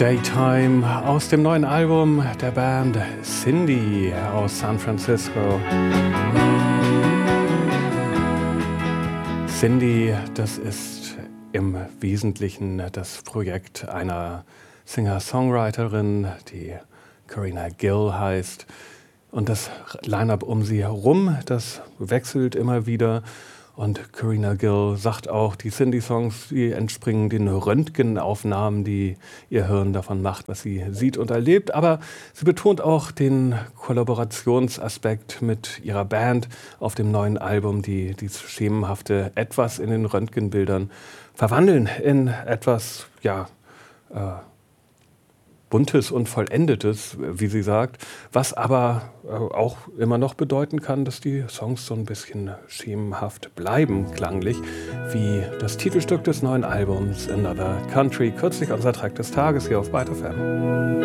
Daytime aus dem neuen Album der Band Cindy aus San Francisco. Cindy, das ist im Wesentlichen das Projekt einer Singer-Songwriterin, die Karina Gill heißt. Und das Line-Up um sie herum, das wechselt immer wieder. Und Karina Gill sagt auch, die Cindy-Songs, die entspringen den Röntgenaufnahmen, die ihr Hirn davon macht, was sie sieht und erlebt. Aber sie betont auch den Kollaborationsaspekt mit ihrer Band auf dem neuen Album, die dieses schemenhafte Etwas in den Röntgenbildern verwandeln in etwas, Buntes und Vollendetes, wie sie sagt, was aber auch immer noch bedeuten kann, dass die Songs so ein bisschen schemenhaft bleiben, klanglich, wie das Titelstück des neuen Albums Another Country, kürzlich unser Track des Tages hier auf Byte FM.